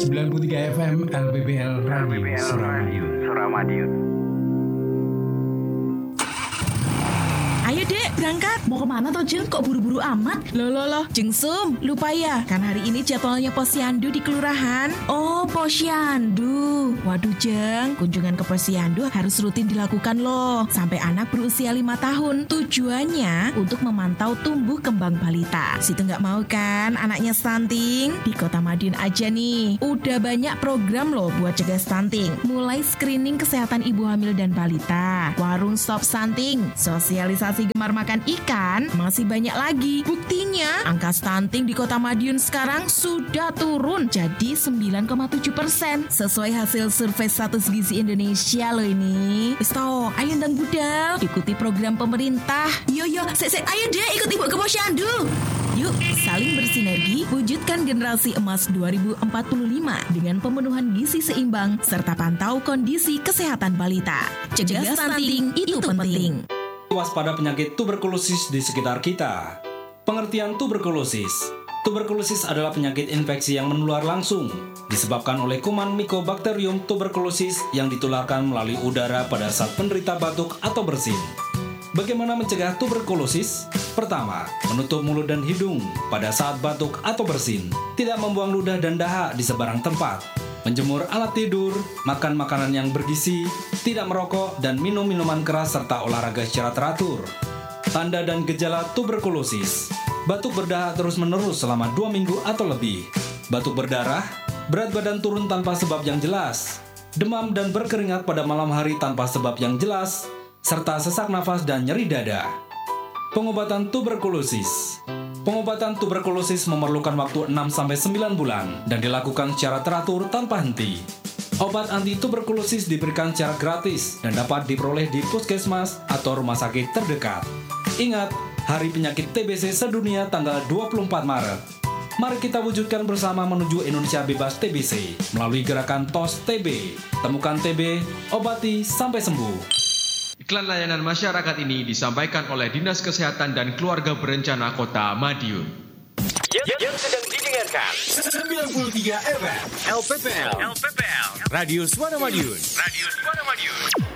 93 FM LBBL Radio Suramadiun. Ayo dek, berangkat. Mau kemana toh Jeng? Kok buru-buru amat? Loh, Jeng Sum, lupa ya? Kan hari ini jadwalnya Posyandu di kelurahan. Oh, Posyandu. Waduh Jeng, kunjungan ke Posyandu harus rutin dilakukan loh. Sampai anak berusia 5 tahun. Tujuannya untuk memantau tumbuh kembang balita. Situ nggak mau kan anaknya stunting? Di Kota Madiun aja nih. Udah banyak program loh buat cegah stunting. Mulai screening kesehatan ibu hamil dan balita. Warung stop stunting. Sosialisasi gemar makan ikan, masih banyak lagi. Buktinya, angka stunting di Kota Madiun sekarang sudah turun jadi 9,7%. Sesuai hasil survei status gizi Indonesia loh ini. Wis toh, ayo ndang budal, ikuti program pemerintah. Yo, ayo deh ikut ibu ke Posyandu. Yuk, saling bersinergi, wujudkan generasi emas 2045 dengan pemenuhan gizi seimbang serta pantau kondisi kesehatan balita. Cegah stunting itu penting. Waspada penyakit tuberkulosis di sekitar kita. Pengertian tuberkulosis. Tuberkulosis adalah penyakit infeksi yang menular langsung, disebabkan oleh kuman Mycobacterium tuberculosis yang ditularkan melalui udara pada saat penderita batuk atau bersin. Bagaimana mencegah tuberkulosis? Pertama, menutup mulut dan hidung pada saat batuk atau bersin. Tidak membuang ludah dan dahak di sebarang tempat. Menjemur alat tidur, makan makanan yang bergizi, tidak merokok dan minum minuman keras serta olahraga secara teratur. Tanda dan gejala tuberkulosis. Batuk berdahak terus-menerus selama 2 minggu atau lebih. Batuk berdarah, berat badan turun tanpa sebab yang jelas. Demam dan berkeringat pada malam hari tanpa sebab yang jelas, serta sesak nafas dan nyeri dada. Pengobatan tuberkulosis. Pengobatan tuberkulosis memerlukan waktu 6-9 bulan dan dilakukan secara teratur tanpa henti. Obat anti tuberkulosis diberikan secara gratis dan dapat diperoleh di puskesmas atau rumah sakit terdekat. Ingat, Hari Penyakit TBC Sedunia tanggal 24 Maret. Mari kita wujudkan bersama menuju Indonesia Bebas TBC melalui gerakan TOS TB. Temukan TB, obati sampai sembuh. Iklan layanan masyarakat ini disampaikan oleh Dinas Kesehatan dan Keluarga Berencana Kota Madiun. Yang sedang didengarkan 93 FM LPPL Radio Suara Madiun.